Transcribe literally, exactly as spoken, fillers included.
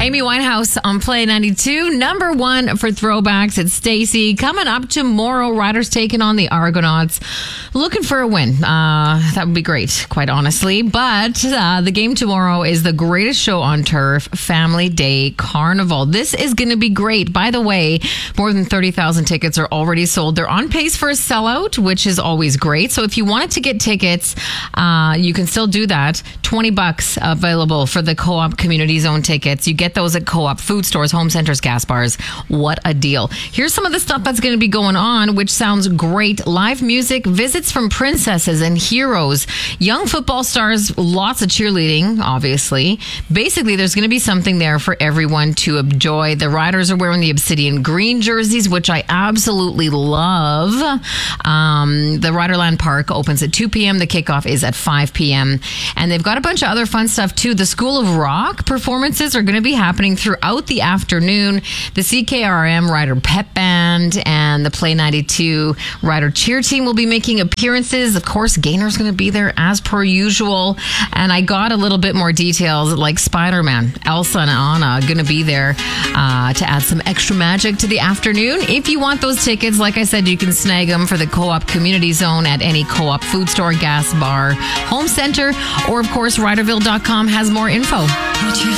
Amy Winehouse on Play ninety-two. Number one for throwbacks. It's Stacy. Coming up tomorrow, Riders taking on the Argonauts. Looking for a win. Uh, that would be great, quite honestly. But uh, the game tomorrow is the greatest show on turf, Family Day Carnival. This is going to be great. By the way, more than thirty thousand tickets are already sold. They're on pace for a sellout, which is always great. So if you wanted to get tickets, uh, you can still do that. twenty bucks available for the Co-op Community Zone tickets. You get those at Co-op, food stores, home centers, gas bars. What a deal. Here's some of the stuff that's going to be going on, which sounds great. Live music, visits from princesses and heroes, young football stars, lots of cheerleading, obviously. Basically, there's going to be something there for everyone to enjoy. The Riders are wearing the Obsidian green jerseys, which I absolutely love. Um, the Riderland Park opens at two p.m. The kickoff is at five p.m. And they've got a bunch of other fun stuff, too. The School of Rock performances are going to be happening throughout the afternoon. The C K R M Rider Pep Band and the Play ninety-two Rider Cheer Team will be making appearances. Of course, Gainer's going to be there as per usual. And I got a little bit more details, like Spider-Man, Elsa and Anna going to be there uh, to add some extra magic to the afternoon. If you want those tickets, like I said, you can snag them for the Co-op Community Zone at any Co-op food store, gas bar, home center, or of course, Riderville dot com has more info.